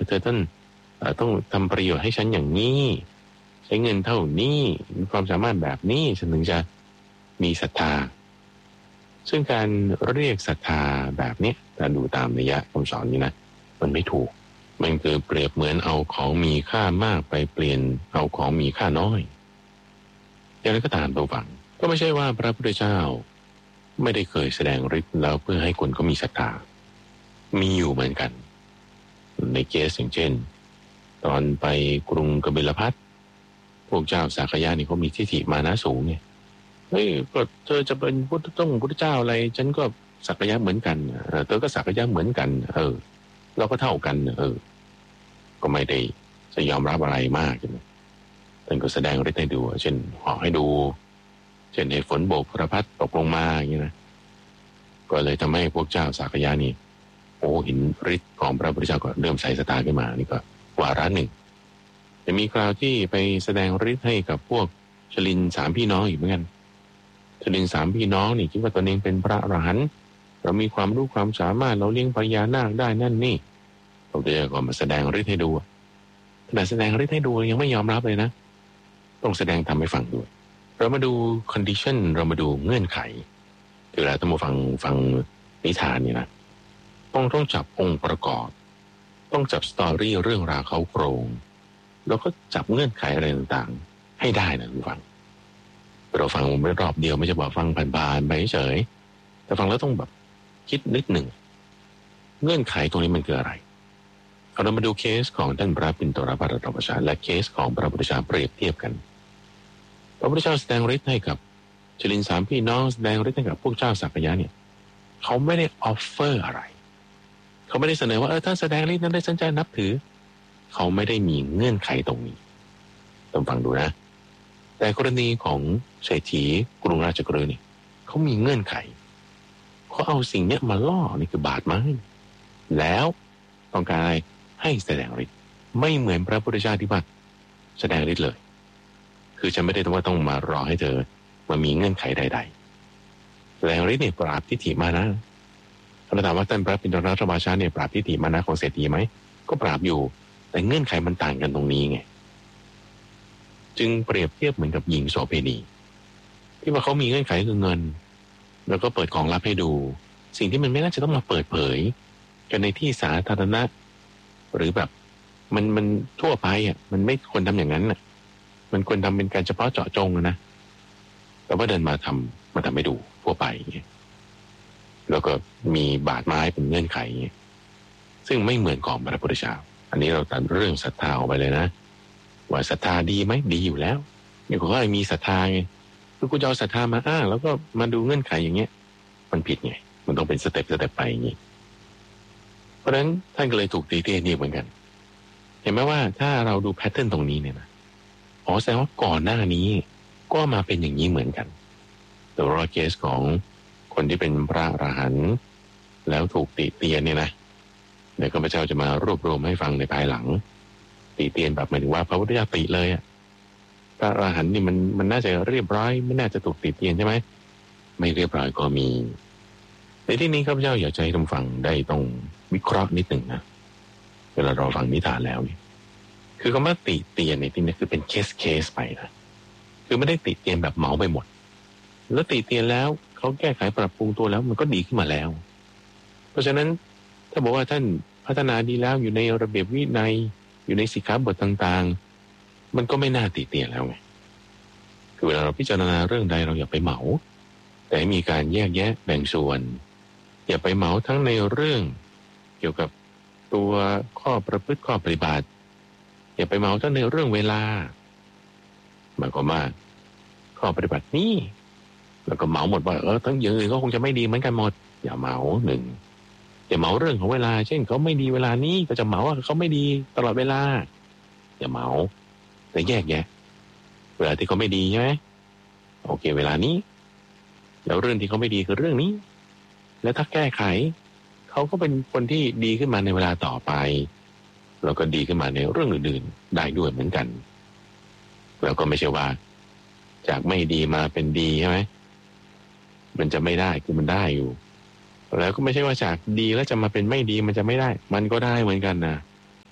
เธอต้องทำประโยชน์ให้ฉันอย่างนี้ใช้เงินเท่านี้มีความสามารถแบบนี้ฉันถึงจะมีศรัทธาซึ่งการเรียกศรัทธาแบบนี้ถ้าดูตามนัยยะคำสอนนี้นะมันไม่ถูกมันคือเปรียบเหมือนเอาของมีค่ามากไปเปลี่ยนเอาของมีค่าน้อยอย่างไรก็ตามตัวฝังก็ไม่ใช่ว่าพระพุทธเจ้าไม่ได้เคยแสดงฤทธิ์แล้วเพื่อให้คนก็มีศรัทธามีอยู่เหมือนกันในเคสอย่างเช่นตอนไปกรุงกบิลพัสดุพวกเจ้าสากยะนี่เขามีทิฏฐิมานะสูงไงเฮ้ยก็เธอจะเป็นพุทธเจ้าอะไรฉันก็สักยะเหมือนกันเธอก็สักยะเหมือนกันเราก็เท่ากันก็ไม่ได้จะยอมรับอะไรมากใช่ไหมท่านก็แสดงฤทธิ์ให้ดูเช่นห่อให้ดูเช่นให้ฝนโบกพระพัดตกลงมาอย่างนี้นะก็เลยทำให้พวกเจ้าสากยะนี่โอ้เห็นฤทธิ์ของพระพุทธเจ้าก็เริ่มใส่ศรัทธาขึ้นมานี่ก็วาระหนึ่งจะมีคราวที่ไปแสดงฤทธิ์ให้กับพวกชลินสามพี่น้องอีกเหมือนกันชลินสามพี่น้องนี่คิดว่าตนเองเป็นพระอรหันต์เรามีความรู้ความสามารถเราเลี้ยงพญานาคได้นั่นนี่พระพุทธเจ้าก็มาแสดงฤทธิ์ให้ดูขณะแสดงฤทธิ์ให้ดูยังไม่ยอมรับเลยนะต้องแสดงทำให้ฟังด้วยเรามาดู condition เรามาดูเงื่อนไขเวลาต้องมาฟังนิทานนี่นะต้องจับองค์ประกอบต้องจับสตอรี่เรื่องราวเขาโครงแล้วก็จับเงื่อนไขอะไรต่างๆให้ได้นะคุณฟังเราฟังไม่รอบเดียวไม่ใช่บอกฟังผ่านๆไปเฉยแต่ฟังแล้วต้องแบบคิดนิดหนึ่งเงื่อนไขตรงนี้มันคืออะไรเรามาดูเคสของท่านพระปิณโตรภัตตรปชาและเคสของพระพุทธเจ้าเปรียบเทียบกันพระพุทธเจ้าแสดงฤทธิ์ให้กับชลินสามพี่น้องแสดงฤทธิ์ให้กับพวกเจ้าสักยะเนี่ยเขาไม่ได้ออฟเฟอร์อะไรเขาไม่ได้เสนอว่าท่านแสดงฤทธิ์นั้นได้ฉันจะนับถือเขาไม่ได้มีเงื่อนไขตรงนี้ต้องฟังดูนะแต่กรณีของเศรษฐีกรุงราชกฤห์นี่เขามีเงื่อนไขเขาเอาสิ่งนี้มาล่อนี่คือบาทไม้แล้วต้องการให้แสดงฤทธิ์ไม่เหมือนพระพุทธเจ้าที่ว่าแสดงฤทธิ์เลยคือฉันไม่ได้ต้องมารอให้เธอมามีเงื่อนไขใดๆแสดงฤทธิ์เนี่ยปราบทิฏฐิมานะเราถามว่าท่านพระปิณโตรภัตตรปชาเนี่ยปราบทิฏฐิมานะของเศรษฐีไหมก็ปราบอยู่แต่เงื่อนไขมันต่างกันตรงนี้ไงจึงเปรียบเทียบเหมือนกับหญิงโสเภณีที่ว่าเขามีเงื่อนไขคือเงินแล้วก็เปิดของลับให้ดูสิ่งที่มันไม่น่าจะต้องมาเปิดเผยกันในที่สาธารณะหรือแบบมันทั่วไปมันไม่ควรทำอย่างนั้นมันควรทำเป็นการเฉพาะเจาะจงนะแต่ว่าเดินมาทำให้ดูทั่วไปแล้วก็มีบาทไม้เป็นเงื่อนไขซึ่งไม่เหมือนของพระพุทธเจ้าอันนี้เราตัดเรื่องศรัทธาออกไปเลยนะว่าศรัทธาดีไหมดีอยู่แล้วนี่ก็มีศรัทธาไงคือกูจะเอาศรัทธามาอ้างแล้วก็มาดูเงื่อนไขอย่างเงี้ยมันผิดไงมันต้องเป็นสเต็ปไปอย่างนี้เพราะฉะนั้นท่านก็เลยถูกตีเตียนนี่เหมือนกันเห็นไหมว่าถ้าเราดูแพทเทิร์นตรงนี้เนี่ยนะแสดงว่าก่อนหน้านี้ก็มาเป็นอย่างนี้เหมือนกันแต่ว่าเคสของคนที่เป็นพระอรหันต์แล้วถูกติเตียนเนี่ยนะเดี๋ยวข้าพเจ้าจะมารวบรวมให้ฟังในภายหลังติเตียนแบบหมายถึงว่าพระพุทธเจ้าติเลยพระอรหันต์นี่มันน่าจะเรียบร้อยไม่น่าจะถูกติเตียนใช่ไหมไม่เรียบร้อยก็มีในที่นี้ข้าพเจ้าอยากจะให้ท่านฟังได้ต้องวิเคราะห์นิดหนึ่งนะเวลาเราฟังนิทานแล้วนี่คือคำว่าติเตียนในที่นี้คือเป็นเคสไปนะคือไม่ได้ติเตียนแบบเหมาไปหมดแล้วติเตียนแล้วเขาแก้ไขปรับปรุงตัวแล้วมันก็ดีขึ้นมาแล้วเพราะฉะนั้นถ้าบอกว่าท่านพัฒนาดีแล้วอยู่ในระเบียบวินัยอยู่ในสิกขาบทต่างๆมันก็ไม่น่าติเตียนแล้วไงคือเวลาเราพิจารณาเรื่องใดเราอย่าไปเหมาแต่มีการแยกแยะแบ่งส่วนอย่าไปเหมาทั้งในเรื่องเกี่ยวกับตัวข้อประพฤติข้อปฏิบัติอย่าไปเหมาทั้งในเรื่องเวลาหมายความว่าข้อปฏิบัตินี้แล้วก็เหมาหมดว่าทั้งอย่างอื่นก็คงจะไม่ดีเหมือนกันหมดอย่าเหมาหนึ่งอย่าเหมาเรื่องของเวลาเช่นเขาไม่ดีเวลานี้ก็จะเหมาว่าเขาไม่ดีตลอดเวลาอย่าเหมาแต่แยกแยะเวลาที่เขาไม่ดีใช่ไหมโอเคเวลานี้แล้วเรื่องที่เขาไม่ดีคือเรื่องนี้แล้วถ้าแก้ไขเขาก็เป็นคนที่ดีขึ้นมาในเวลาต่อไปแล้วก็ดีขึ้นมาในเรื่องอื่นๆได้ด้วยเหมือนกันแล้วก็ไม่ใช่ว่าจากไม่ดีมาเป็นดีใช่ไหมมันจะไม่ได้คือมันได้อยู่แล้วก็ไม่ใช่ว่าจากดีแล้วจะมาเป็นไม่ดีมันจะไม่ได้มันก็ได้เหมือนกันนะ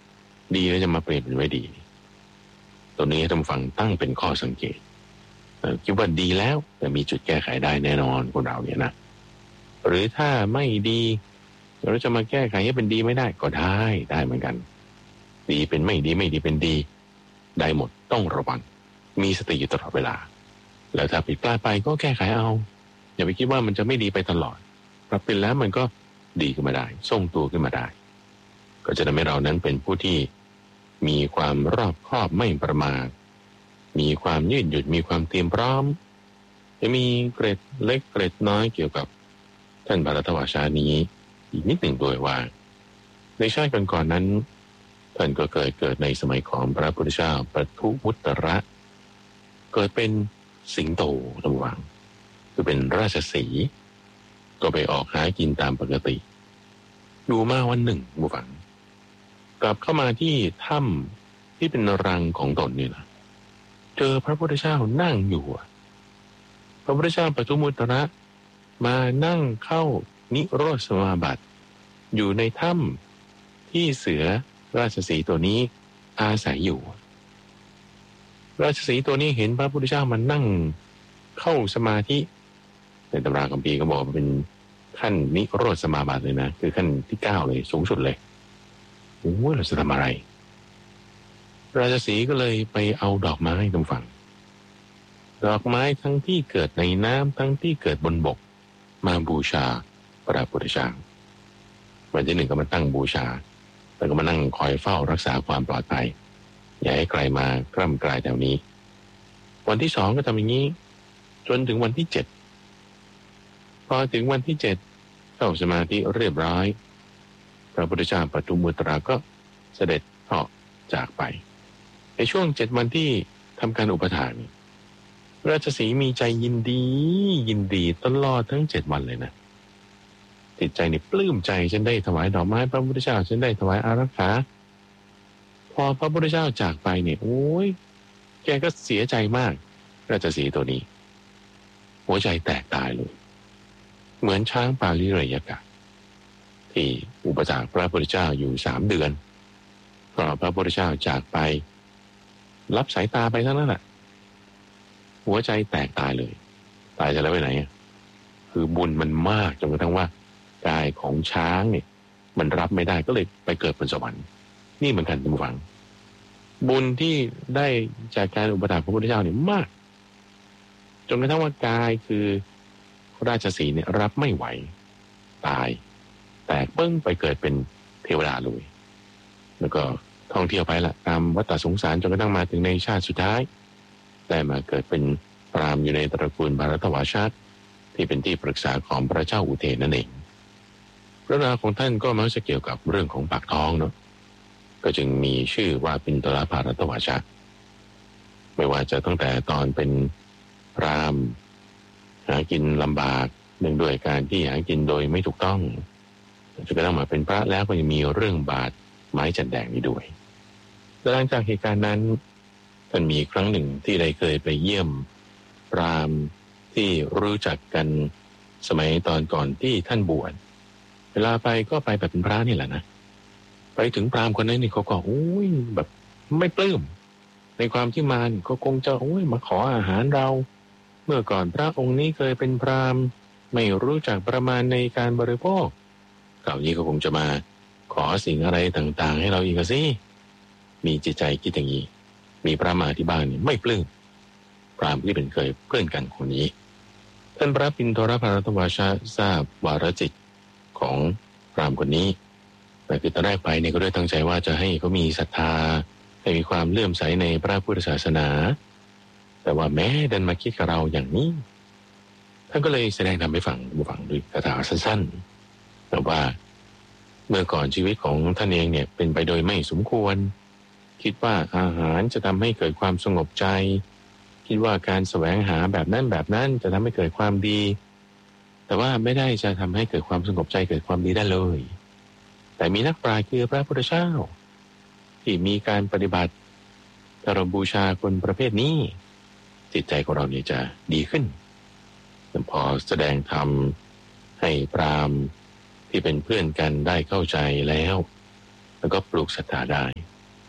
ดีแล้วจะมาเปลี่ยนเป็นไม่ดีตัวนี้ท่านฟังตั้งเป็นข้อสังเกตคิดว่าดีแล้วแต่มีจุดแก้ไขได้แน่นอนคนเราเนี่ยนะหรือถ้าไม่ดีเราจะมาแก้ไขให้เป็นดีไม่ได้ก็ได้เหมือนกันดีเป็นไม่ดีไม่ดีเป็นดีได้หมดต้องระวังมีสติอยู่ตลอดเวลาแล้วถ้าผิดพลาดไปก็แก้ไขเอาอย่าไปคิดว่ามันจะไม่ดีไปตลอดปรับเป็นแล้วมันก็ดีขึ้นมาได้ทรงตัวขึ้นมาได้ก็จะทำให้เรานั้นเป็นผู้ที่มีความรอบคอบไม่ประมาทมีความยืดหยุ่นมีความเตรียมพร้อมจะมีเกร็ดเล็กเกร็ดน้อยเกี่ยวกับท่านภารตวชานี้อีกนิดหนึ่งด้วยว่าในชาติก่อนๆนั้นท่านก็เคยเกิดในสมัยของพระพุทธเจ้าปทุมุตตระเกิดเป็นสิงโตระวังคือเป็นราชสีห์ก็ไปออกหากินตามปกติอยู่มาวันหนึ่งบุฟังกลับเข้ามาที่ถ้ำที่เป็นรังของตนนี่แหละเจอพระพุทธเจ้านั่งอยู่พระพุทธเจ้าปทุมุตตระมานั่งเข้านิโรธสมาบัติอยู่ในถ้ำที่เสือราชสีห์ตัวนี้อาศัยอยู่ราชสีห์ตัวนี้เห็นพระพุทธเจ้ามันนั่งเข้าสมาธิในตำราคัมภีร์ก็บอกว่าเป็นขั้นนิโรธสมาบัติเลยนะคือขั้นที่9เลยสูงสุดเลยโอ้ยเราจะทำอะไรราชสีห์ก็เลยไปเอาดอกไม้ตรงฝั่งดอกไม้ทั้งที่เกิดในน้ำทั้งที่เกิดบนบกมาบูชาพระพุทธเจ้าวันที่1ก็มาตั้งบูชาแล้วก็มานั่งคอยเฝ้ารักษาความปลอดภัยอย่าให้ใครมากล้ำกลายแถวนี้วันที่2ก็ทำอย่างนี้จนถึงวันที่7พอถึงวันที่7เข้าสมาธิเรียบร้อยพระพุทธเจ้าปทุมมุตตระก็เสด็จเหาะจากไปในช่วง7วันที่ทำการอุปถากราชสีห์มีใจยินดีตลอดทั้ง7วันเลยนะติดใจนี่ปลื้มใจฉันได้ถวายดอกไม้พระพุทธเจ้าฉันได้ถวายอารักขาพอพระพุทธเจ้าจากไปเนี่ยโอ้ยแกก็เสียใจมากราชสีห์ตัวนี้หัวใจแตกตายเลยเหมือนช้างปาลิเรยกะที่อุปถากพระพุทธเจ้าอยู่3 เดือนพอพระพุทธเจ้าจากไปรับสายตาไปเท่านั้นแหละหัวใจแตกตายเลยตายจะแล้วไปไหนคือบุญมันมากจนกระทั่งว่ากายของช้างเนี่ยมันรับไม่ได้ก็เลยไปเกิดบนสวรรค์นี่เหมือนกันท่านผู้ฟังบุญที่ได้จากการอุปถัมภ์พระพุทธเจ้าเนี่ยมากจนกระทั่งว่ากายคือราชสีห์เนี่ยรับไม่ไหวตายแตกปึ้งไปเกิดเป็นเทวดาเลยแล้วก็ท่องเที่ยวไปละตามวัฏสงสารจนกระทั่งมาถึงในชาติสุดท้ายได้มาเกิดเป็นพราหมณ์อยู่ในตระกูลภารตวชาติที่เป็นที่ปรึกษาของพระเจ้าอุเทนนั่นเองเรื่องราวของท่านก็มักจะเกี่ยวกับเรื่องของปากท้องเนาะก็จึงมีชื่อว่าปินตรภารตวชาติไม่ว่าจะตั้งแต่ตอนเป็นพราหมณ์หากินลำบากเนื่องด้วยการที่หากินโดยไม่ถูกต้องจนกระทั่งมาเป็นพระแล้วก็ยังมีเรื่องบาดไม้จันแดงนี้ด้วยหลังจากเหตุการณ์นั้นท่านมีครั้งหนึ่งที่ได้เคยไปเยี่ยมพราหมณ์ที่รู้จักกันสมัยตอนก่อนที่ท่านบวชเวลาไปก็ไปแบบเป็นพระนี่แหละนะไปถึงพราหมณ์คนนั้นนี่เขาก็โอ้ยแบบไม่ปลื้มในความที่มาก็คงจะโอ้ยมาขออาหารเราเมื่อก่อนพระองค์นี้เคยเป็นพราหมณ์ไม่รู้จักประมาณในการบริโภคคราวนี้ก็คงจะมาขอสิ่งอะไรต่างๆให้เราอีกสิมีจิตใจคิดอย่างนี้มีพระมาที่บ้านนี่ไม่ปลื้มพราหมณ์ที่เป็นเคยเพื่อนกันคนนี้ท่านพระปินโตรภารตวชาทราบวาระจิตของพราหมณ์คนนี้แต่คือตอนแรกไปเนี่ยก็ด้วยตั้งใจว่าจะให้เขามีศรัทธาให้มีความเลื่อมใสในพระพุทธศาสนาแต่ว่าแม้ดันมาคิดกับเราอย่างนี้ท่านก็เลยแสดงธรรมให้ฟังด้วยคาถาสั้นๆแต่ว่าเมื่อก่อนชีวิตของท่านเองเนี่ยเป็นไปโดยไม่สมควรคิดว่าอาหารจะทำให้เกิดความสงบใจคิดว่าการแสวงหาแบบนั้นจะทำให้เกิดความดีแต่ว่าไม่ได้จะทำให้เกิดความสงบใจเกิดความดีได้เลยแต่มีนักปราชญ์คือพระพุทธเจ้าที่มีการปฏิบัติถ้าเราบูชาคนประเภทนี้จิตใจของเราเนี่ยจะดีขึ้นพอแสดงธรรมให้พราหมณ์ที่เป็นเพื่อนกันได้เข้าใจแล้วก็ปลูกศรัทธาได้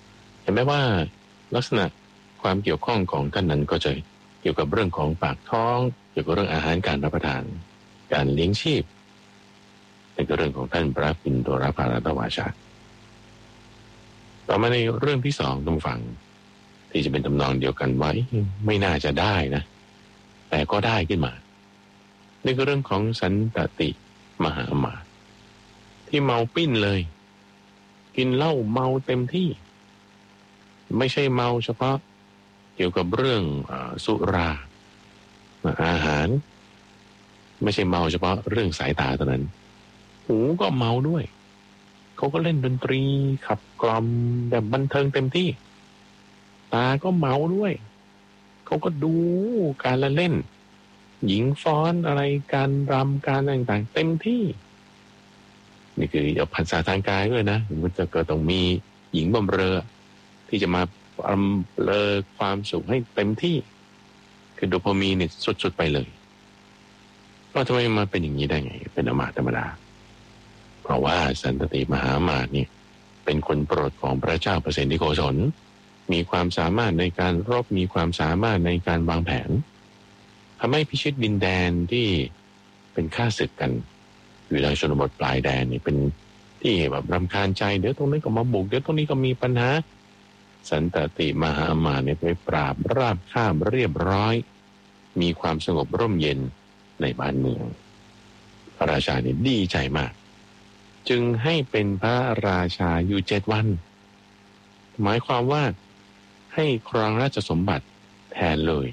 เห็นไหมว่าลักษณะความเกี่ยวข้องของท่านนั้นก็จะเกี่ยวกับเรื่องของปากท้องเกี่ยวกับเรื่องอาหารการรับประทานการเลี้ยงชีพในเรื่องของท่านพระปิณโตรภารตวาชาต่อมาในเรื่องที่สองต้องฟังที่จะเป็นตำนองเดียวกันไว้ไม่น่าจะได้นะแต่ก็ได้ขึ้นมานี่คือเรื่องของสันตติมหาอมาตย์ที่เมาปิ้นเลยกินเหล้าเมาเต็มที่ไม่ใช่เมาเฉพาะเกี่ยวกับเรื่องสุราอาหารไม่ใช่เมาเฉพาะเรื่องสายตาเท่านั้นหูก็เมาด้วยเขาก็เล่นดนตรีขับกล่อมแบบบันเทิงเต็มที่ตาก็เมาด้วยเขาก็ดูการละเล่นหญิงฟ้อนอะไรการรำการต่างๆเต็มที่นี่คือเอาภาษาทางกายด้วยนะมันจะเกิดต้องมีหญิงบำเรอที่จะมาบำเรอความสุขให้เต็มที่คือโดพามีนเนี่ยสุดๆไปเลยว่าทำไมมาเป็นอย่างนี้ได้ไงเป็นอมาตย์ธรรมดาเพราะว่าสันตติมหาอมาตย์เนี่ยเป็นคนโปรดของพระเจ้าประเสนทิโกศลมีความสามารถในการรบมีความสามารถในการวางแผนทำให้พิชิตดินแดนที่เป็นข้าศึกกันอยู่ในชนบทปลายแดนนี่เป็นที่แบบรำคาญใจเดี๋ยวตรงนี้ก็มาบุกเดี๋ยวตรงนี้ก็มีปัญหาสันตติมหาอมาตย์เนี่ยไปปราบราบคาบเรียบร้อยมีความสงบร่มเย็นในบ้านเมืองพระราชาเนี่ยดีใจมากจึงให้เป็นพระราชาอยู่7 วันหมายความว่าให้ครองราชสมบัติแทนเลย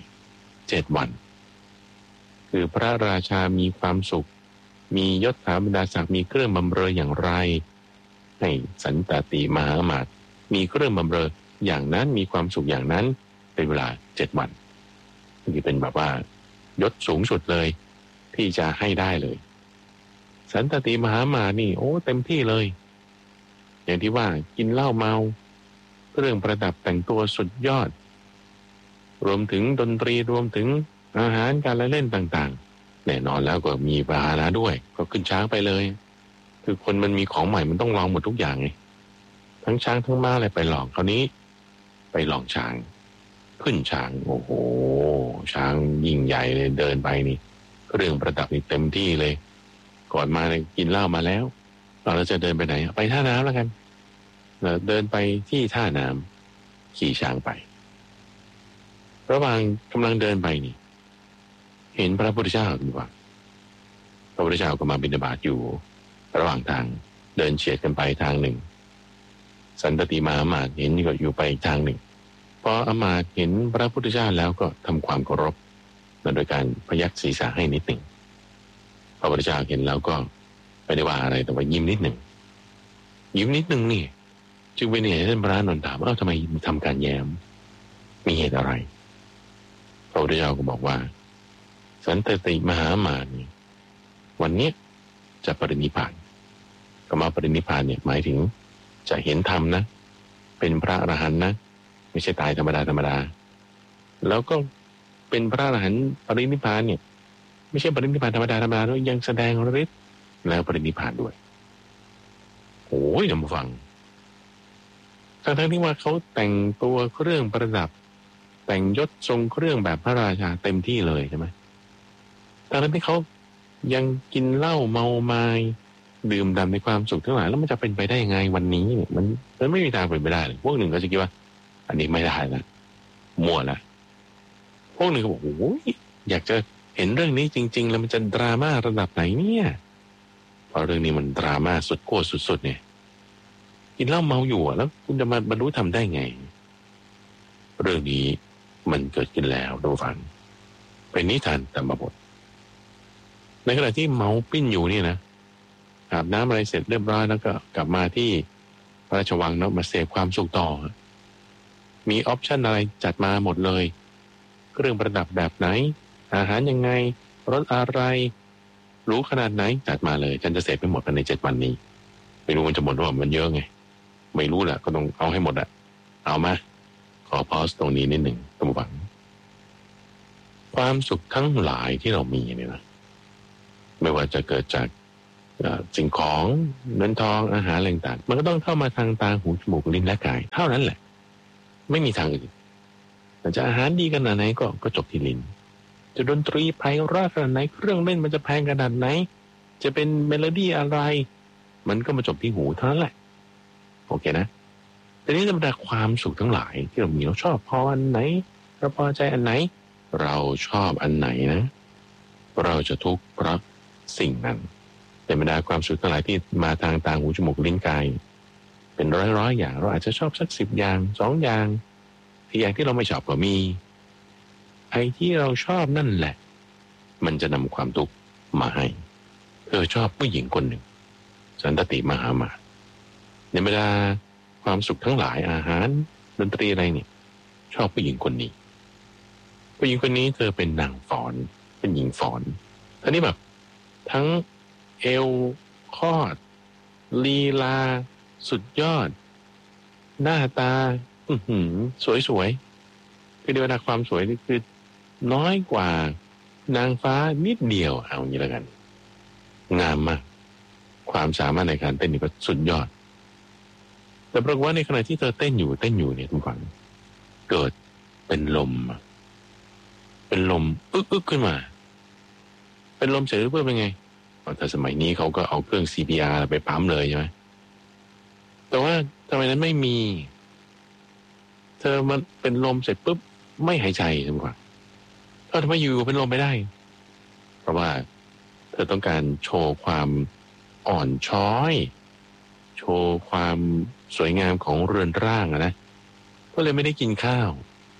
7 วันคือพระราชามีความสุขมียศถาบรรดาศักดิ์มีเครื่องบำเรออย่างไรให้สันตติมหาอมาตย์มีเครื่องบำเรออย่างนั้นมีความสุขอย่างนั้นเป็นเวลา7 วันนี่เป็นแบบว่ายศสูงสุดเลยที่จะให้ได้เลยสันตติมหาอมาตย์นี่โอ้เต็มที่เลยอย่างที่ว่ากินเหล้าเมาเครื่องประดับแต่งตัวสุดยอดรวมถึงดนตรีรวมถึงอาหารการละเล่นต่างๆแน่นอนแล้วก็มีปาหนะด้วยก็ขึ้นช้างไปเลยคือคนมันมีของใหม่มันต้องลองหมดทุกอย่างไงทั้งช้างทั้งม้าอะไรไปลองคราวนี้ไปลองช้างขึ้นช้างโอ้โหช้างยิ่งใหญ่เลยเดินไปนี่เครื่องประดับนี่เต็มที่เลยก่อนมากินเหล้ามาแล้วเราจะเดินไปไหนไปท่าน้ำแล้วกันเดินไปที่ท่าน้ำขี่ช้างไประหว่างกำลังเดินไปนี่เห็นพระพุทธเจ้าดีกว่าพระพุทธเจ้าก็มาบิณฑบาตอยู่ระหว่างทางเดินเฉียดกันไปทางหนึ่งสันตติมหาอมาตย์เห็นก็อยู่ไปทางหนึ่งพออมาตย์เห็นพระพุทธเจ้าแล้วก็ทำความเคารพโดยการพยักศีรษะให้นิดหนึ่งพระพุทธเจ้าเห็นแล้วก็ไม่ได้ว่าอะไรแต่ว่ายิ้มนิดหนึ่งนี่จึงเป็นเหตุให้ท่านพระอานนท์ถามทำไมทำการแย้มมีเหตุอะไรพระพุทธเจ้าก็บอกว่าสันตติมหาอมาตย์วันนี้จะปรินิพพานคำว่าปรินิพพานเนี่ยหมายถึงจะเห็นธรรมนะเป็นพระอรหันต์นะไม่ใช่ตายธรรมดาแล้วก็เป็นพระอรหันต์ปรินิพพานเนี่ยไม่ใช่ปรินิพพานธรรมดาด้วยยังแสดงฤทธิ์แล้วปรินิพพานด้วยโอ้ยนำฟังทั้งที่ว่าเขาแต่งตัวเครื่องประดับแต่งยศทรงเครื่องแบบพระราชาเต็มที่เลยใช่ไหมแต่ทั้งที่เขายังกินเหล้าเมาไม้ดื่มด่ำในความสุขทั้งหลายแล้วมันจะเป็นไปได้ยังไงวันนี้เนี่ยมันไม่มีทางเป็นไปได้เลยพวกหนึ่งก็จะคิดว่าอันนี้ไม่ได้ละมั่วละพวกหนึ่งก็บอกโอ้ยอยากจะเห็นเรื่องนี้จริงๆแล้วมันจะดราม่าระดับไหนเนี่ยเพราะเรื่องนี้มันดราม่าสุดโคตรสุดๆเนี่ยกินเหล้าเมาอยู่แล้วคุณจะมาบรรลุธรรมได้ไงเรื่องนี้มันเกิดขึ้นแล้วดูฟังเป็นนิทานธรรมบทในขณะที่เมาปิ้นอยู่นี่นะอาบน้ำอะไรเสร็จเรียบร้อยแล้วก็กลับมาที่พระราชวังเนาะมาเสพความสุขต่อมีออปชั่นอะไรจัดมาหมดเลยเครื่องประดับแบบไหนอาหารยังไงรสอะไรรู้ขนาดไหนจัดมาเลยฉันจะเสพไปหมดภายใน7 วันนี้ไม่รู้มันจะหมดหรือเปล่ามันเยอะไงไม่รู้แหละก็ต้องเอาให้หมดอะเอามาขอพอสตรงนี้นิดหนึ่งท่านผู้ฟังความสุขทั้งหลายที่เรามีเนี่ยนะไม่ว่าจะเกิดจากสิ่งของเงินทองอาหารอะไรต่างๆมันก็ต้องเข้ามาทางตาหูจมูกลิ้นและกายเท่านั้นแหละไม่มีทางอื่นแต่จะอาหารดีขนาดไหนก็จบที่ลิ้นจะดนตรีไพเราะขนาดไหนเครื่องเล่นมันจะแพงขนาดไหนจะเป็นเมโลดี้อะไรมันก็มาจบที่หูเท่านั้นแหละโอเคนะแต่นี้ธรรมดาความสุขทั้งหลายที่เรามีเราชอบพออันไหนเราพอใจอันไหนเราชอบอันไหนนะเราจะทุกข์เพราะสิ่งนั้นแต่บรรดาความสุขทั้งหลายที่มาทางตาหูจมูกลิ้นกายเป็นร้อยอย่างเราอาจจะชอบสัก10 อย่าง2 อย่างที่อย่างที่เราไม่ชอบก็มีไอ้ที่เราชอบนั่นแหละมันจะนำความทุกข์มาให้เธอชอบผู้หญิงคนหนึ่งสันตติมหามาตในบรรดาความสุขทั้งหลายอาหารดนตรีอะไรเนี่ยชอบผู้หญิงคนนี้ผู้หญิงคนนี้เธอเป็นนางฟ้อนเป็นหญิงฟ้อนท่านี้แบบทั้งเอวคอดลีลาสุดยอดหน้าตาสวยๆคือในบรรดาความสวยนี่คือน้อยกว่านางฟ้านิดเดียวเอาอย่างนี้แล้วกันงามมากความสามารถในการเต้นนี่ก็สุดยอดแต่ปรากฏว่าในขณะที่เธอเต้นอยู่เนี่ยทุกคนเกิดเป็นลมอึกขึ้นมาเป็นลมเสร็จเพื่อเป็นไงแต่สมัยนี้เขาก็เอาเครื่อง CPR ไปปั๊มเลยใช่ไหมแต่ว่าทำไมนั้นไม่มีเธอมันเป็นลมเสร็จปุ๊บไม่หายใจทุกคนก็ทำไมอยู่เป็นลมไม่ได้เพราะว่าเธอต้องการโชว์ความอ่อนช้อยโชว์ความสวยงามของเรือนร่างนะก็เลยไม่ได้กินข้าว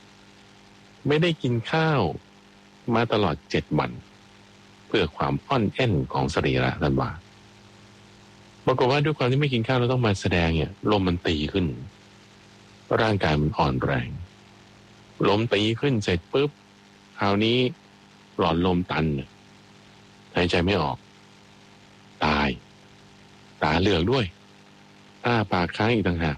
มาตลอด7 วันเพื่อความอ่อนแอนของสรีระท่านว่าปรากฏว่าด้วยความที่ไม่กินข้าวเราต้องมาแสดงเนี่ยลมมันตีขึ้นร่างกายมันอ่อนแรงลมตีขึ้นเสร็จปุ๊บคราวนี้หลอดลมตันหายใจไม่ออกตายตาเหลือกด้วยอ้าปากค้างอีกต่างหาก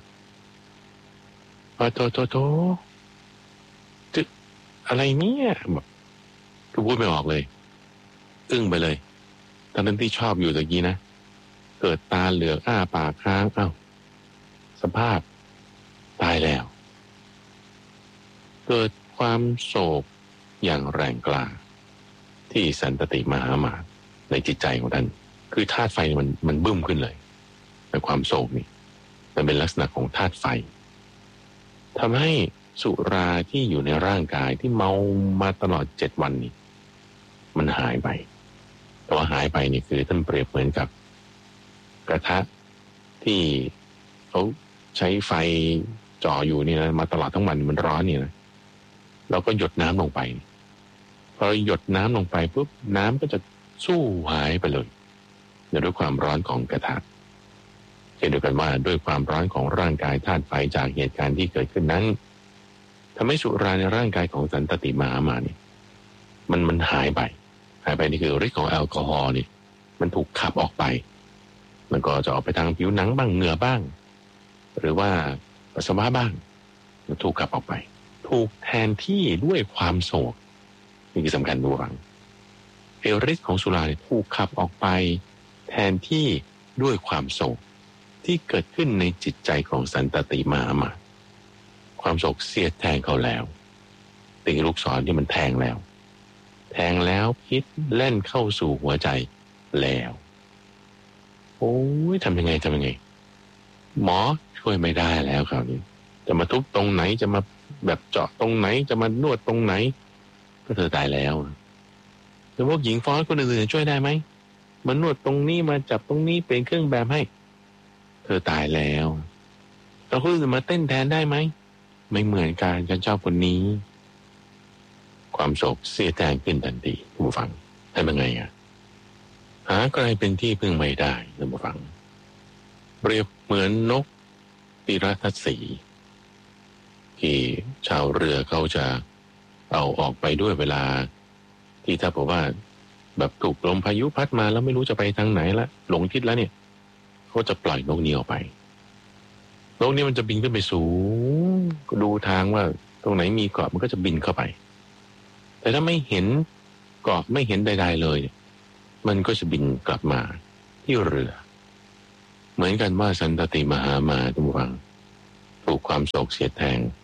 โตจะอะไรเนี่ยแบบก็พูดไม่ออกเลยอึ้งไปเลยตอนนั้นที่ชอบอยู่ตะกี้นะเกิดตาเหลือกอ้าปากค้างสภาพตายแล้วเกิดความโศกอย่างแรงกล้าที่สันตติมหามาตในจิตใจของท่านคือธาตุไฟมันบึ้มขึ้นเลยในความโศกนี่มันเป็นลักษณะของธาตุไฟทำให้สุราที่อยู่ในร่างกายที่เมามาตลอด7 วันนี้มันหายไปแต่ว่าหายไปนี่คือท่านเปรียบเหมือนกับกระทะที่เขาใช้ไฟจ่ออยู่นี่นะมาตลอดทั้งวันมันร้อนนี่นะเราก็หยดน้ำลงไปพอหยดน้ำลงไปปุ๊บน้ำก็จะสู้หายไปเลยด้วยความร้อนของกระทะเช่นเดียวกันว่าด้วยความร้อนของร่างกายธาตุไฟจากเหตุการณ์ที่เกิดขึ้นนั้นทำให้สุราในร่างกายของสันตติมหามาเนี่ยมันหายไปนี่คือฤทธิ์ของแอลกอฮอล์นี่มันถูกขับออกไปมันก็จะออกไปทางผิวหนังบ้างเหงื่อบ้างหรือว่าปัสสาวะบ้างมันถูกขับออกไปถูกแทนที่ด้วยความโศกนี่คือสำคัญดูฟังฤทธิ์ของสุราเนี่ยถูกขับออกไปแทนที่ด้วยความโศกที่เกิดขึ้นในจิตใจของสันตติมหามาตความโศกเสียดแทงเขาแล้วตีลูกศรที่มันแทงแล้วพิษเล่นเข้าสู่หัวใจแล้วโอ้ยทำยังไงหมอช่วยไม่ได้แล้วคราวนี้จะมาทุบตรงไหนจะมาแบบเจาะตรงไหนจะมานวดตรงไหนก็เธอตายแล้วแต่พวกหญิงฟ้อนคนอื่นๆช่วยได้ไหมมานวดตรงนี้มาจับตรงนี้เป็นเครื่องแบบให้เธอตายแล้วเราคนอื่นมาเต้นแทนได้ไหมไม่เหมือนกันฉันชอบคนนี้ความโศกเสียแทงขึ้นทันทีผู้ฟังทำยังไงหาใครเป็นที่พึ่งไม่ได้ท่านผู้ฟังเปรียบเหมือนนกติรทัศสีที่ชาวเรือเขาจะเอาออกไปด้วยเวลาที่ถ้าบอกว่าแบบถูกลมพายุพัดมาแล้วไม่รู้จะไปทางไหนละหลงทิศแล้วเนี่ยเขาจะปล่อยนกนี้ออกไปนกนี้มันจะบินขึ้นไปสูงดูทางว่าตรงไหนมีเกาะมันก็จะบินเข้าไปแต่ถ้าไม่เห็นเกาะไม่เห็นใดๆเลยมันก็จะบินกลับมาที่เรือเหมือนกันว่าสันตติมหามาทุกฝังถูกความโศกเสียดแทง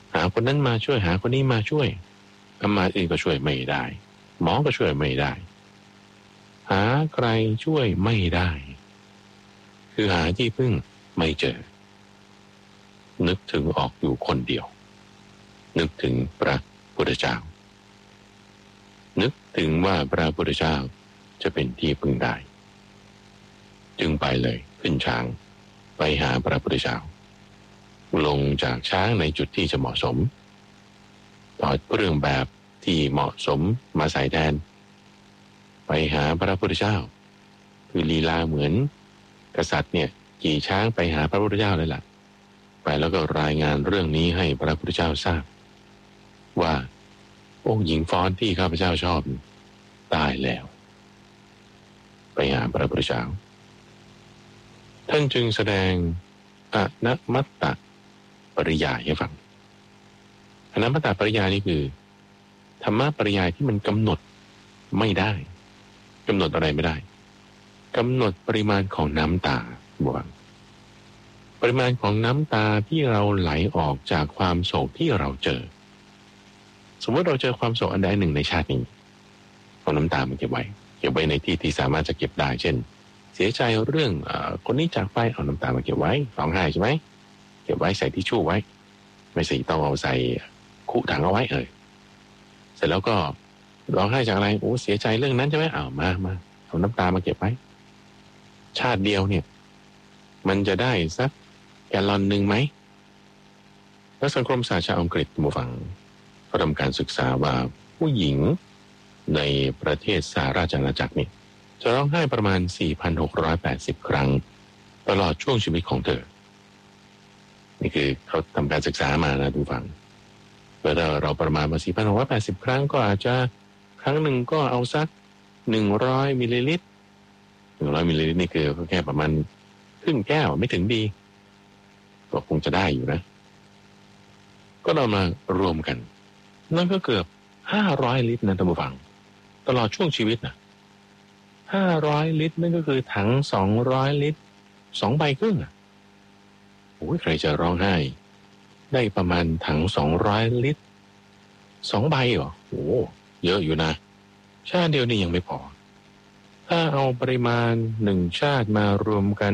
หาคนนั้นมาช่วยหาคนนี้มาช่วยอามาตย์อื่นก็ช่วยไม่ได้หมอก็ช่วยไม่ได้หาใครช่วยไม่ได้คือหาที่พึ่งไม่เจอนึกถึงออกอยู่คนเดียวนึกถึงพระพุทธเจ้านึกถึงว่าพระพุทธเจ้าจะเป็นที่พึ่งได้จึงไปเลยขึ้นช้างไปหาพระพุทธเจ้าลงจากช้างในจุดที่จะเหมาะสมถอดเครื่องแบบที่เหมาะสมมาใส่แทนไปหาพระพุทธเจ้าคือลีลาเหมือนกษัตริย์เนี่ยขี่ช้างไปหาพระพุทธเจ้าเลยล่ะไปแล้วก็รายงานเรื่องนี้ให้พระพุทธเจ้าทราบว่าองค์หญิงฟ้อนที่ข้าพเจ้าชอบตายแล้วไปหาพระพุทธเจ้าท่านจึงแสดงอนัมมัตตปริยายให้ฟังอนัมมัตตปริยายนี่คือธรรมะปริยายที่มันกำหนดไม่ได้กำหนดอะไรไม่ได้กำหนดปริมาณของน้ำตาบวกปริมาณของน้ำตาที่เราไหลออกจากความโศกที่เราเจอสมมติเราเจอความโศกอันใดหนึ่งในชาตินี้เอาน้ำตามาเก็บไว้ในที่ที่สามารถจะเก็บได้เช่นเสียใจเรื่องคนนี้จากไปเอาน้ำตามาเก็บไว้ร้องไห้ใช่ไหมเก็บไว้ใส่ทิชชู่ไว้ไม่ใส่ต้องเอาใส่คุถังเอาไว้เสร็จแล้วก็ร้องไห้จากอะไรโอ้เสียใจเรื่องนั้นใช่ไหมเอาน้ำตามาเก็บไว้ชาติเดียวเนี่ยมันจะได้สักแกลลอนหนึ่งไหมแล้วสังคมศาสตร์ชาวอังกฤษมาฟังเขาทำการศึกษาว่าผู้หญิงในประเทศสหราชอาณาจักรนี่จะร้องไห้ประมาณ 4,680 ครั้งตลอดช่วงชีวิตของเธอนี่คือเขาทำการศึกษามานะทุกฟังเมื่อเราประมาณมา 4,680 ครั้งก็อาจจะครั้งหนึ่งก็เอาสัก100 มิลลิลิตร100 มิลลิลิตรนี่คือแค่ประมาณครึ่งแก้วไม่ถึงดีก็คงจะได้อยู่นะก็เรามารวมกันนั่นก็เกือบ500 ลิตรนะท่านผู้ฟังตลอดช่วงชีวิตนะ500 ลิตรนั่นก็คือถัง200 ลิตร2 ใบครึ่งโอ้ยใครจะร้องไห้ได้ประมาณถัง200 ลิตร2 ใบเหรอโอ้เยอะอยู่นะชาติเดียวนี่ยังไม่พอถ้าเอาปริมาณ1ชาติมารวมกัน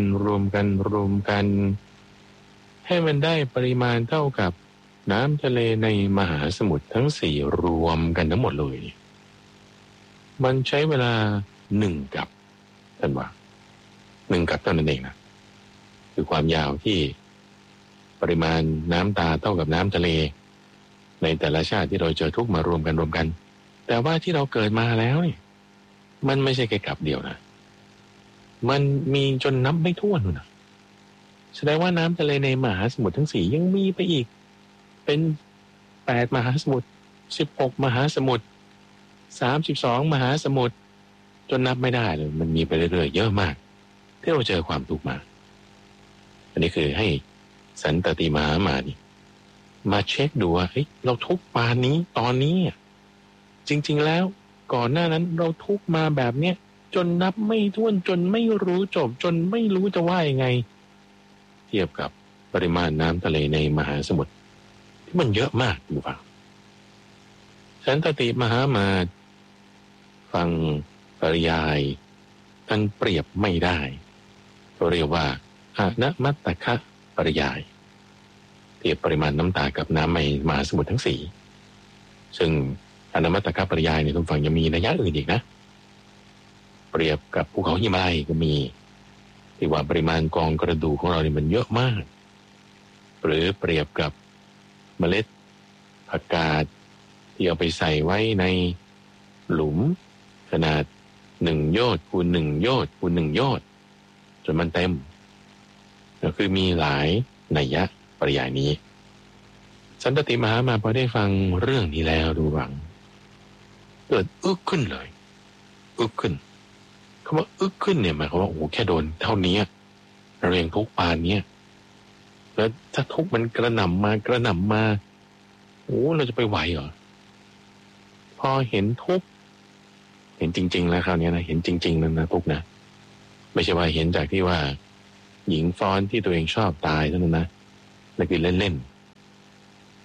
ให้มันได้ปริมาณเท่ากับน้ำทะเลในมหาสมุทรทั้ง4รวมกันทั้งหมดเลยมันใช้เวลา1 กัปท่านว่า1 กัปเท่านั้นเองนะคือความยาวที่ปริมาณน้ำตาเท่ากับน้ำทะเลในแต่ละชาติที่เราเจอทุกมารวมกันแต่ว่าที่เราเกิดมาแล้วเนี่ยมันไม่ใช่แค่กัปเดียวนะมันมีจนนับไม่ถ้วนนะแสดงว่าน้ำทะเลในมหาสมุทรทั้ง4ยังมีไปอีกเป็น8 มหาสมุทร16 มหาสมุทร32 มหาสมุทรจนนับไม่ได้เลยมันมีไปเรื่อยๆเยอะมากที่เราเจอความทุกข์มาอันนี้คือให้สันตติมหามานี่มาเช็คดูว่าเฮ้ยเราทุกข์ปานนี้ตอนนี้จริงๆแล้วก่อนหน้านั้นเราทุกข์มาแบบเนี้ยจนนับไม่ถ้วนจนไม่รู้จบจนไม่รู้จะว่ายังไงเทียบกับปริมาณน้ำทะเลในมหาสมุทรที่มันเยอะมากดูฟังสันตติมหามาฟังปริยายอันเปรียบไม่ได้เขาเรียกว่าอนัมมัตตคะปริยายเทียบปริมาณน้ำตากับน้ำในมหาสมุทรทั้ง4ซึ่งอนัมมัตตคะปริยายในทุกฝั่งยังมีนัยยะอื่นอีกนะเปรียบกับภูเขาหิมาลัยก็มีที่ว่าปริมาณกองกระดูกของเราเนี่ยมันเยอะมากหรือเปรียบกับเมล็ดผักกาดที่เอาไปใส่ไว้ในหลุมขนาด1 โยชน์คูณ1 โยชน์คูณ1 โยชน์จนมันเต็มก็คือมีหลายนัยยะปริยายนี้สันตติมหามาพอได้ฟังเรื่องนี้แล้วดูบังเกิดอึกขึ้นเลยอึกขึ้นคำว่าอึกขึ้นเนี่ยหมายความว่าโอ้แค่โดนเท่านี้เราเองทุกปานนี้แล้วถ้าทุกมันกระหน่ำมาโอ้เราจะไปไหวเหรอพอเห็นทุกเห็นจริงๆแล้วคราวนี้นะเห็นจริงๆแล้วนะทุกนะไม่ใช่ว่าเห็นจากที่ว่าหญิงฟ้อนที่ตัวเองชอบตายเท่านั้นนะนั่นคือเล่นๆ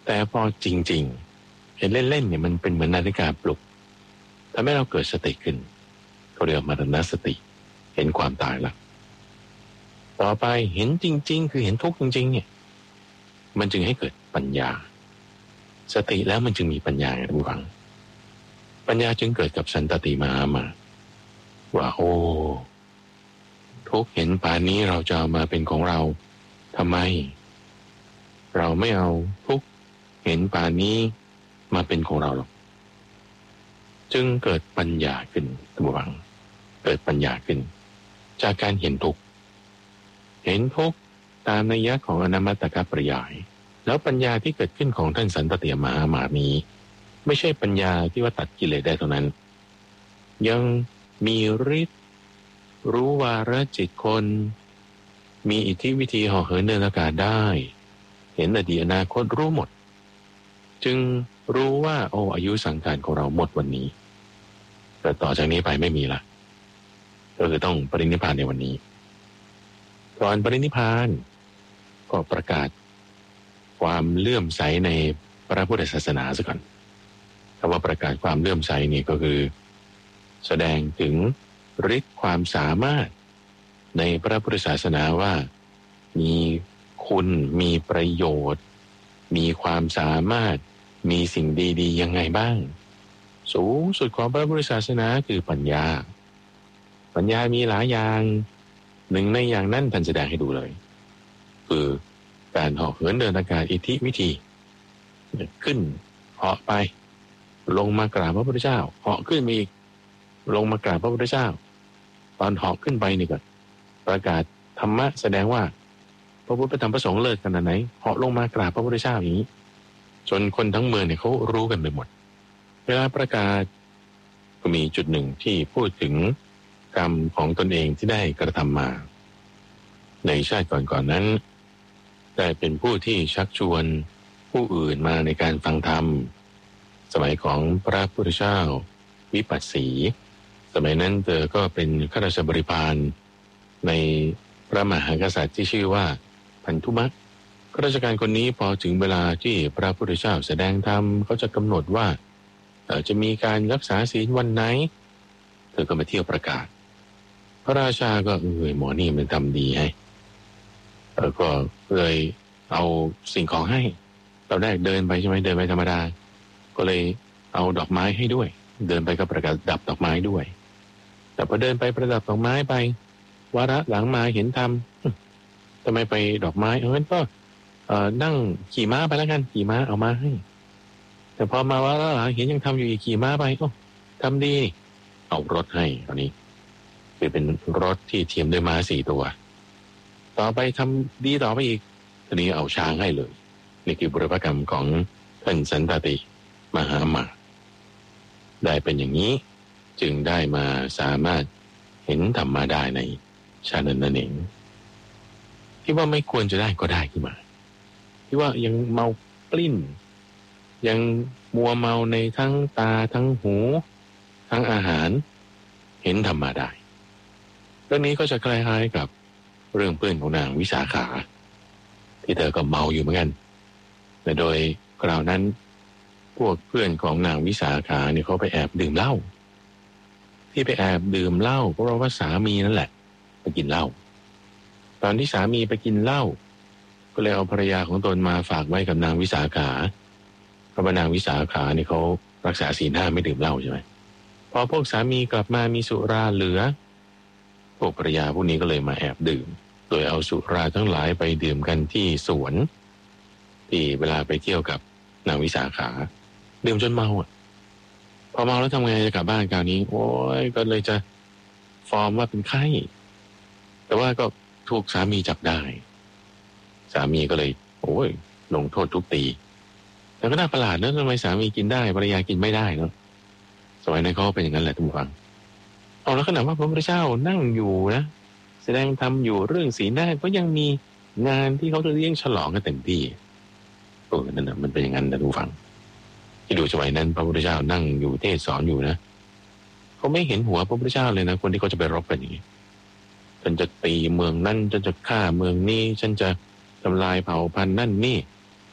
แต่พอจริงๆเห็นเล่นๆเนี่ยมันเป็นเหมือนนาฬิกาปลุกทำให้เราเกิดสติขึ้นเขาเรียกมรณสติเห็นความตายละต่อไปเห็นจริงๆคือเห็นทุกข์จริงๆเนี่ยมันจึงให้เกิดปัญญาสติแล้วมันจึงมีปัญญาไงท่านผู้ฟังปัญญาจึงเกิดกับสันตติมหามาว่าโอ้ทุกเห็นป่านนี้เราจะเอามาเป็นของเราทำไมเราไม่เอาทุกเห็นป่านนี้มาเป็นของเราหรอกจึงเกิดปัญญาขึ้นท่านผู้ฟังเกิดปัญญาขึ้นจากการเห็นทุกเห็นทุกตามนัยยะของอนัมตกปริยายแล้วปัญญาที่เกิดขึ้นของท่านสันตติมหามานี้ไม่ใช่ปัญญาที่ว่าตัดกิเลสได้เท่านั้นยังมีฤทธิ์รู้วาระจิตคนมีอิทธิวิธีห่อเหินเดินอากาศได้เห็นอดีตอนาคตรู้หมดจึงรู้ว่าโอ้อายุสังขารของเราหมดวันนี้แต่ต่อจากนี้ไปไม่มีละก็คือต้องปรินิพพานในวันนี้ก่อนปรินิพพานก็ประกาศความเลื่อมใสในพระพุทธศาสนาซะก่อนคำว่าประกาศความเลื่อมใสนี่ก็คือแสดงถึงฤทธิ์ความสามารถในพระพุทธศาสนาว่ามีคุณมีประโยชน์มีความสามารถมีสิ่งดีๆยังไงบ้างสูงสุดของพระพุทธศาสนาคือปัญญาปัญญามีหลายอย่างหนึ่งในอย่างนั้นท่านแสดงให้ดูเลยคือการเหาะเหินเดินอากาศอิทธิวิธีขึ้นเหาะไปลงมากราบพระพุทธเจ้าเหาะขึ้นมาอีกลงมากราบพระพุทธเจ้าตอนเหาะขึ้นไปนี่ก็ประกาศธรรมะแสดงว่าพระพุทธธรรมพระสงฆ์เลิศขนาดไหนเหาะลงมากราบพระพุทธเจ้าอย่างนี้จนคนทั้งเมืองเนี่ยเขารู้กันไปหมดเวลาประกาศก็มีจุดหนึ่งที่พูดถึงกรรมของตนเองที่ได้กระทำมาในชาติก่อนๆนั้นได้เป็นผู้ที่ชักชวนผู้อื่นมาในการฟังธรรมสมัยของพระพุทธเจ้าวิปัสสีสมัยนั้นเธอก็เป็นข้าราชบริพารในพระมหากษัตริย์ที่ชื่อว่าพันธุมะข้าราชการคนนี้พอถึงเวลาที่พระพุทธเจ้าแสดงธรรมเขาจะกำหนดว่าจะมีการรักษาศีลวันไหนเธอก็มาเที่ยวประกาศพระราชาก็หมอนี่มันทำดีให้ก็เลยเอาสิ่งของให้เราได้เดินไปใช่ไหมเดินไปธรรมดาก็เลยเอาดอกไม้ให้ด้วยเดินไปก็ประกาศดับดอกไม้ด้วยแต่พอเดินไปประดับดอกไม้ไปวาระหลังมาเห็นทำทำไมไปดอกไม้งั้นก็นั่งขี่ม้าไปแล้วกันขี่ม้าเอามาให้แต่พอมาวาระหลังเห็นยังทำอยู่อีกขี่ม้าไปโอ้ทำดีเอารถให้ตอนนี้คือเป็นรถที่เทียมด้วยม้า4 ตัวต่อไปทำดีต่อไปอีกทีนี้เอาช้างให้เลยนี่คือบุรพกรรมของท่านสันตติมหามาได้เป็นอย่างนี้จึงได้มาสามารถเห็นธรรมะได้ในชาตินั้นเองที่ว่าไม่ควรจะได้ก็ได้ขึ้นมาที่ว่ายังเมาปลิ้นยังมัวเมาในทั้งตาทั้งหูทั้งอาหารเห็นธรรมะได้เรื่องนี้ก็จะคล้ายๆกับเรื่องเพื่อนของนางวิสาขาที่เธอก็เมาอยู่เหมือนกันแต่โดยคราวนั้นพวกเพื่อนของนางวิสาขาเนี่ยเขาไปแอบดื่มเหล้าที่ไปแอบดื่มเหล้าเพราะว่าสามีนั่นแหละไปกินเหล้าตอนที่สามีไปกินเหล้าก็เลยเอาภรรยาของตนมาฝากไว้กับนางวิสาขาเพราะว่านางวิสาขาเนี่ยเขารักษาศีล 5ไม่ดื่มเหล้าใช่ไหมพอพวกสามีกลับมามีสุราเหลือพวกภรรยาพวกนี้ก็เลยมาแอบดื่มโดยเอาสุราทั้งหลายไปดื่มกันที่สวนที่เวลาไปเที่ยวกับนางวิสาขาดื่มจนเมาอ่ะพอเมาแล้วทำไงจะกลับบ้านคราวนี้โอ้ยก็เลยจะฟอร์มว่าเป็นไข้แต่ว่าก็ถูกสามีจับได้สามีก็เลยโอ้ยลงโทษทุบตีแต่ก็น่าประหลาดนะทำไมสามีกินได้ภรรยากินไม่ได้เนาะสมัยนั้นเขาเป็นอย่างนั้นแหละทุกท่านเอาแล้วขนาดว่าพระพุทธเจ้านั่งอยู่นะแสดงธรรมอยู่เรื่องศีลได้ก็ยังมีงานที่เขาจะเลี้ยงฉลองกันเต็มที่นั่นนะมันเป็นอย่างนั้นนะทุกท่านที่ดูสมัยนั้นพระพุทธเจ้านั่งอยู่เทศสอนอยู่นะเขาไม่เห็นหัวพระพุทธเจ้าเลยนะคนที่เขาจะไปรบกันอย่างนี้ฉันจะตีเมืองนั่นฉันจะฆ่าเมืองนี้ฉันจะทำลายเผ่าพันธุ์นั่นนี่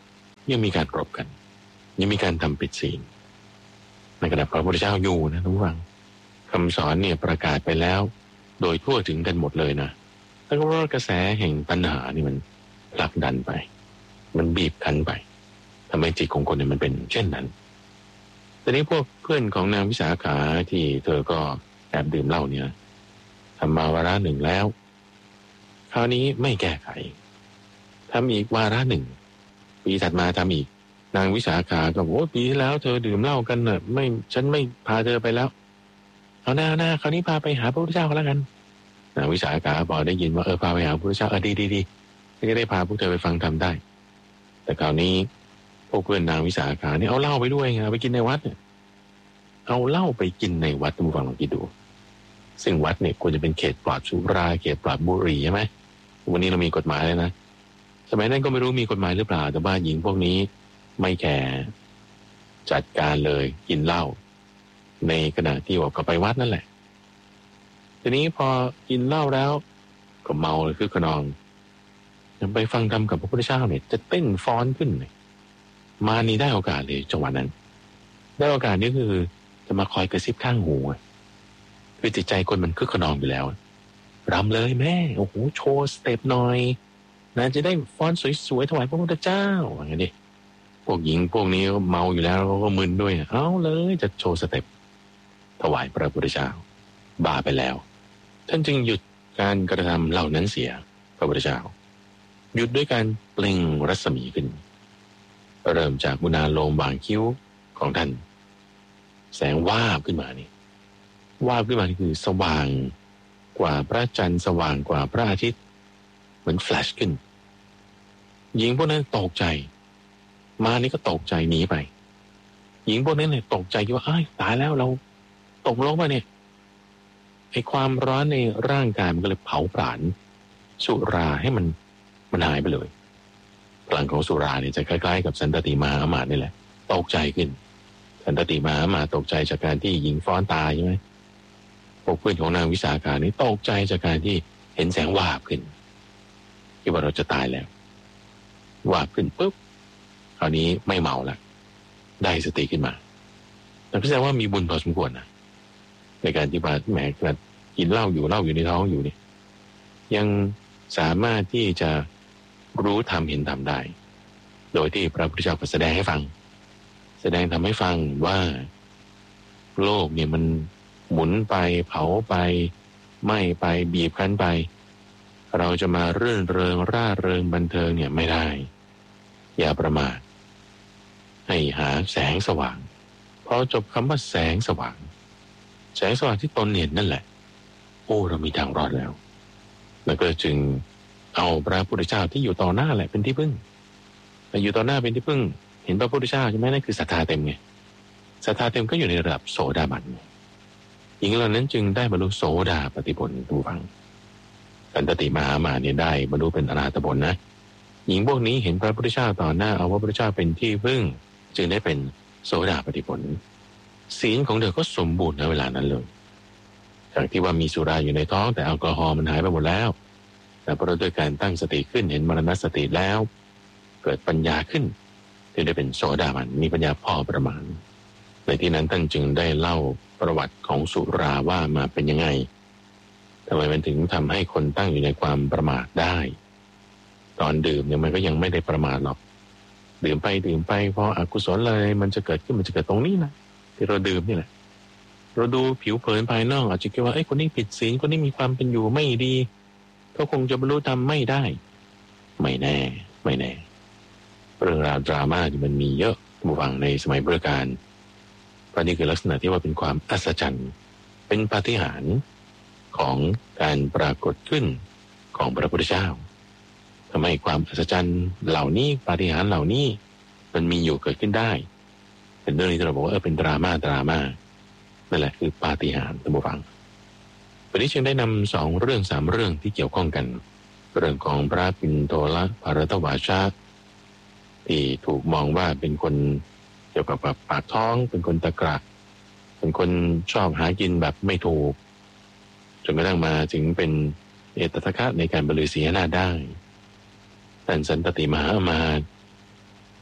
ยังมีการรบกันยังมีการทำผิดศีลในขณะพระพุทธเจ้าอยู่นะทุกฝั่งคำสอนเนี่ยประกาศไปแล้วโดยทั่วถึงกันหมดเลยนะแต่ก็เพราะกระแสแห่งปัญหานี่มันผลักดันไปมันบีบคั้นไปทำให้จิตของคนเนี่ยมันเป็นเช่นนั้นแต่นี้พวกเพื่อนของนางวิสาขาที่เธอก็แอบดื่มเหล้าเนี่ยทำมาวาระหนึ่งแล้วคราวนี้ไม่แก้ไขทำอีกวาระหนึ่งปีถัดมาทำอีกนางวิสาขาก็บอกว่าปีที่แล้วเธอดื่มเหล้ากันน่ะไม่ฉันไม่พาเธอไปแล้วเอาหน้าคราวนี้พาไปหาพระพุทธเจ้าก็แล้วกันนางวิสาขาพอได้ยินว่าพาไปหาพระพุทธเจ้าดีจะได้พาพวกเธอไปฟังธรรมได้แต่คราวนี้พวกเพื่อนนางวิสาขาเนี่ยเอาเหล้าไปด้วยไงไปกินในวัดเนี่ยเอาเหล้าไปกินในวัดท่านผู้ฟังลองคิดดูซึ่งวัดเนี่ยควรจะเป็นเขตปลอดสุราเขตปลอดบุหรี่ใช่ไหมวันนี้เรามีกฎหมายแล้วนะสมัยนั้นก็ไม่รู้มีกฎหมายหรือเปล่าแต่บ้านหญิงพวกนี้ไม่แคร์จัดการเลยกินเหล้าในขณะที่ว่าก็ไปวัดนั่นแหละทีนี้พอกินเหล้าแล้วก็เมาเลยคือขนองไปฟังธรรมกับพระพุทธเจ้าเนี่ยจะเต้นฟ้อนขึ้นเลยมานี่ได้โอกาสเลยจังหวะนั้นได้โอกาสนี้คือจะมาคอยกระซิบข้างหูคือจิตใจคนมันคึกขนองอยู่แล้วรำเลยแม่โอ้โหโชว์สเต็ปหน่อยนะจะได้ฟ้อนสวยๆถวายพระพุทธเจ้าอย่างนี้ดิพวกหญิงพวกนี้เมาอยู่แล้วเขาก็มึนด้วยเอาเลยจะโชว์สเต็ปถวายพระพุทธเจ้าบ้าไปแล้วท่านจึงหยุดการกระทำเหล่านั้นเสียพระพุทธเจ้าหยุดด้วยการเปล่งรัศมีขึ้นเริ่มจากมุนาโลมบางคิ้วของท่านแสงวาบขึ้นมานี่วาบขึ้นมานี่คือสว่างกว่าพระจันทร์สว่างกว่าพระอาทิตย์เหมือนแฟลชขึ้นหญิงพวกนั้นตกใจมานี่ก็ตกใจหนีไปหญิงพวกนั้นเนี่ยตกใจว่าตายแล้วเราตกลงมาเนี่ยไอ้ความร้อนในร่างกายมันก็เลยเผาผลาญสุราให้มันหายไปเลยพลังของสุราเนี่ยจะคล้ายๆกับสันตติมหาอมาตย์นี่แหละตกใจขึ้นสันตติมหาอมาตย์ตกใจจากการที่หญิงฟ้อนตายใช่ไหมพวกเพื่อนของนางวิสาขานี่ตกใจจากการที่เห็นแสงวาบขึ้นคิดว่าเราจะตายแล้ววาบขึ้นปุ๊บคราวนี้ไม่เมาละได้สติขึ้นมาแต่แสดงว่ามีบุญพอสมควรนะในการที่ว่าแหมกระกินเหล้าอยู่ในท้องอยู่เนี่ยยังสามารถที่จะรู้ธรรมเห็นธรรมได้โดยที่พระพุทธเจ้าแสดงให้ฟังแสดงทำให้ฟังว่าโลกเนี่ยมันหมุนไปเผาไปไหม้ไปบีบคั้นไปเราจะมารื่นเริงร่าเริงบันเทิงเนี่ยไม่ได้อย่าประมาทให้หาแสงสว่างพอจบคำว่าแสงสว่างที่ตนเห็นนั่นแหละโอ้เรามีทางรอดแล้วแล้วก็จึงเอาพระพุทธเจ้าที่อยู่ต่อหน้าแหละเป็นที่พึ่งแต่อยู่ต่อหน้าเป็นที่พึ่งเห็นพระพุทธเจ้าใช่ไหมนั่นคือศรัทธาเต็มไงศรัทธาเต็มก็อยู่ในระดับโสดาบันหญิงเหล่านั้นจึงได้บรรลุโสดาปัตติผลดูฟังสันตติมหาอมาตย์เนี่ยได้บรรลุเป็นอรหัตผลนะหญิงพวกนี้เห็นพระพุทธเจ้าต่อหน้าเอาพระพุทธเจ้าเป็นที่พึ่งจึงได้เป็นโสดาปัตติผลศีลของเธอก็สมบูรณ์ในเวลานั้นเลยจากที่ว่ามีสุราอยู่ในท้องแต่แอลกอฮอล์มันหายไปหมดแล้วแต่เพราะด้วยการตั้งสติขึ้นเห็นมรณสติแล้วเกิดปัญญาขึ้นจึงได้เป็นโสดาบันมีปัญญาพอประมาณในที่นั้นท่านจึงได้เล่าประวัติของสุราว่ามาเป็นยังไงทำไมมันถึงทำให้คนตั้งอยู่ในความประมาทได้ตอนดื่มเนี่ยมันก็ยังไม่ได้ประมาทหรอกดื่มไปพออกุศลเลยมันจะเกิดขึ้นมันจะเกิดตรงนี้นะที่เราดื่มนี่แหละเราดูผิวเผินภายนอกอาจจะคิดว่าคนนี้ผิดศีลคนนี้มีความเป็นอยู่ไม่ดีเขาคงจะบรรลุธรรมไม่ได้ไม่แน่เรื่องราวดราม่าที่มันมีเยอะระหว่างในสมัยพุทธกาลเพราะนี่คือลักษณะที่ว่าเป็นความอัศจรรย์เป็นปาฏิหาริย์ของการปรากฏขึ้นของพระพุทธเจ้าทำให้ความอัศจรรย์เหล่านี้ปาฏิหาริย์เหล่านี้มันมีอยู่เกิดขึ้นได้เป็นเรื่องที่เราบอกว่าเป็นดราม่านั่นแหละคือปาฏิหาริย์ท่านผู้ฟังวันนี้จึงได้นำ2 เรื่อง 3 เรื่องที่เกี่ยวข้องกันเรื่องของพระปิณโตรภรตวาชะที่ถูกมองว่าเป็นคนเกี่ยวกับปากท้องเป็นคนตะกระเป็นคนชอบหากินแบบไม่ถูกจนกระทั่งมาถึงเป็นเอตทัคคะในการบรรลุศีลนาได้ท่านสันตติมหาอมาตย์ท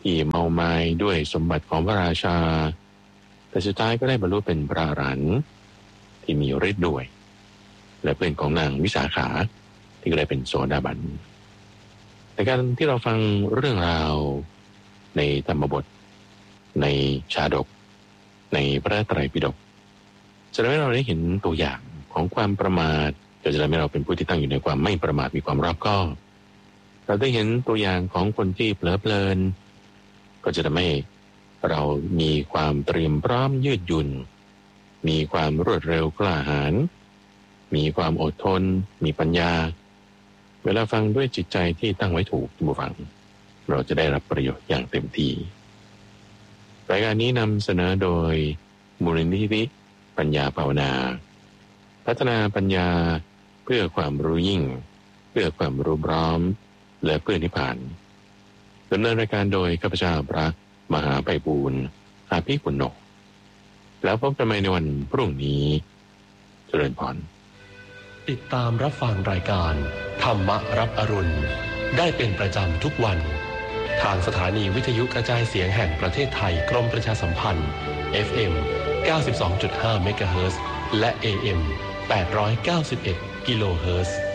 ที่เมาไม้ด้วยสมบัติของพระราชาแต่สุดท้ายก็ได้บรรลุเป็นพระอรหันต์ที่มีฤทธิ์ด้วยและเพื่อนของนางวิสาขาที่ก็ได้เป็นโสดาบันในการที่เราฟังเรื่องราวในธรรมบทในชาดกในพระไตรปิฎกจะทำให้เราได้เห็นตัวอย่างของความประมาทจะทำให้เราเป็นผู้ที่ตั้งอยู่ในความไม่ประมาทมีความรอบคอบเราได้เห็นตัวอย่างของคนที่เผลอเพลินก็จะทำให้เรามีความเตรียมพร้อมยืดหยุ่นมีความรวดเร็วกล้าหาญมีความอดทนมีปัญญาเวลาฟังด้วยจิตใจที่ตั้งไว้ถูกผู้ฟังเราจะได้รับประโยชน์อย่างเต็มที่รายการนี้นำเสนอโดยมูลนิธิปัญญาภาวนาพัฒนาปัญญาเพื่อความรู้ยิ่งเพื่อความรู้พร้อมและเพื่อนิพพานดำเนินรายการโดยข้าพเจ้าพระมหาไพบูลย์อาภิปุณโญแล้วพบกันใหม่ในวันพรุ่งนี้เจริญพรติดตามรับฟังรายการธรรมรับอรุณได้เป็นประจำทุกวันทางสถานีวิทยุกระจายเสียงแห่งประเทศไทยกรมประชาสัมพันธ์ FM 92.5 เมกะเฮิรตซ์และ AM 891 กิโลเฮิรตซ์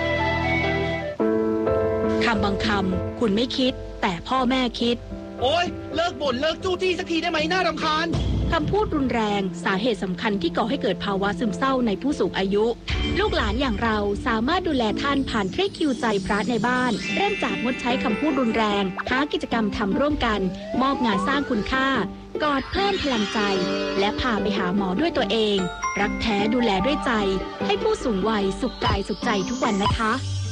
คำบางคำคุณไม่คิดแต่พ่อแม่คิดโอ๊ยเลิกบ่นเลิกจู้จี้สักทีได้ไหมน่ารำคาญคำพูดรุนแรงสาเหตุสำคัญที่ก่อให้เกิดภาวะซึมเศร้าในผู้สูงอายุลูกหลานอย่างเราสามารถดูแลท่านผ่านทริคคิวใจพระในบ้านเริ่มจากงดใช้คำพูดรุนแรงหากิจกรรมทำร่วมกันมอบงานสร้างคุณค่ากอดเพิ่มพลังใจและพาไปหาหมอด้วยตัวเองรักแท้ดูแลด้วยใจให้ผู้สูงวัยสุขกายสุขใจทุกวันนะคะ